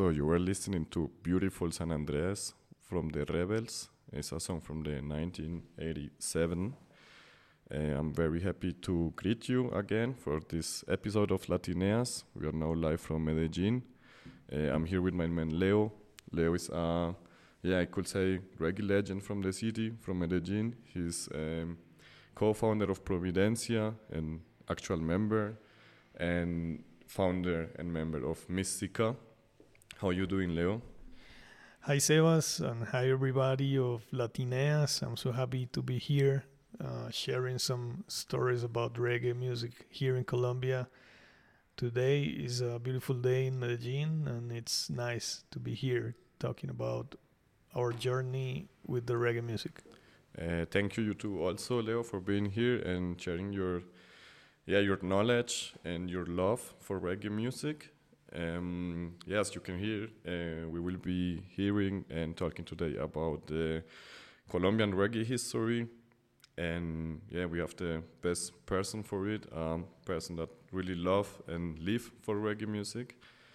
So you were listening to Beautiful San Andreas from the Rebels. It's a song from the 1987. I'm very happy to greet you again for this episode of Latineas. We are now live from Medellin. I'm here with my man Leo. Leo is I could say reggae legend from the city, from Medellin. He's co-founder of Providencia and actual member, and founder and member of Mystica. How are you doing, Leo? Hi Sebas, and hi everybody of Latineas. I'm so happy to be here sharing some stories about reggae music here in Colombia. Today is a beautiful day in Medellin, and it's nice to be here talking about our journey with the reggae music. Thank you too also, Leo, for being here and sharing your knowledge and your love for reggae music. Yes, you can hear. We will be hearing and talking today about the Colombian reggae history, and we have the best person for it, person that really love and live for reggae music.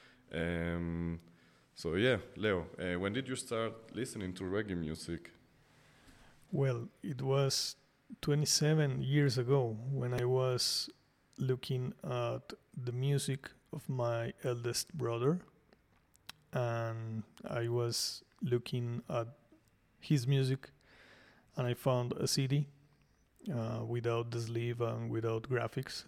Leo, when did you start listening to reggae music? Well, it was 27 years ago when I was looking at the music of my eldest brother, and I was looking at his music, and I found a CD without the sleeve and without graphics.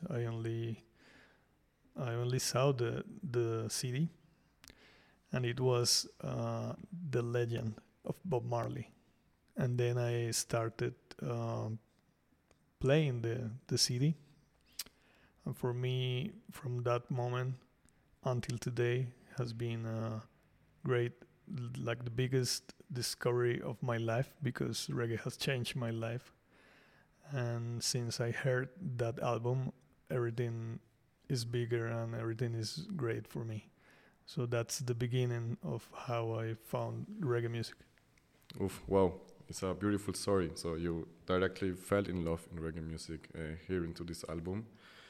I only saw the CD, and it was the legend of Bob Marley. And then I started playing the CD. And for me, from that moment until today, has been a great, like the biggest discovery of my life, because reggae has changed my life. And since I heard that album, everything is bigger and everything is great for me. So that's the beginning of how I found reggae music. Oof, wow, it's a beautiful story. So you directly fell in love in reggae music hearing to this album.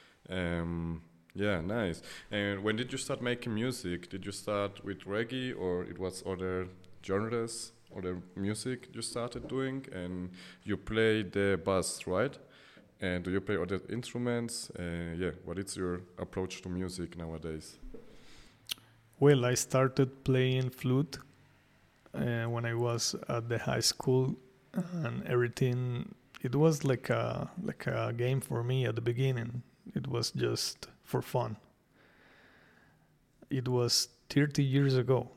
Nice. And when did you start making music? Did you start with reggae, or it was other genres, other music you started doing? And you play the bass, right? And do you play other instruments? What is your approach to music nowadays? Well, I started playing flute when I was at the high school, and everything. It was like a game for me at the beginning. It was just for fun. It was 30 years ago